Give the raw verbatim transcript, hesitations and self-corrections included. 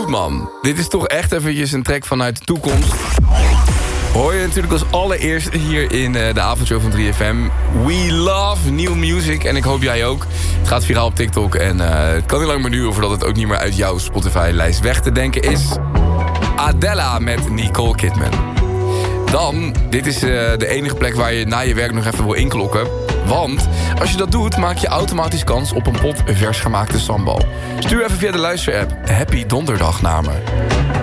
goed, man. Dit is toch echt eventjes een track vanuit de toekomst. Hoor je natuurlijk als allereerst hier in uh, de avondshow van drie F M. We love new music. En ik hoop jij ook. Het gaat viraal op TikTok. En uh, het kan niet lang meer duren voordat het ook niet meer uit jouw Spotify-lijst weg te denken is. Adela met Nicole Kidman. Dan, dit is uh, de enige plek waar je na je werk nog even wil inklokken. Want als je dat doet, maak je automatisch kans op een pot vers gemaakte sambal. Stuur even via de luisterapp Happy Donderdag naar me.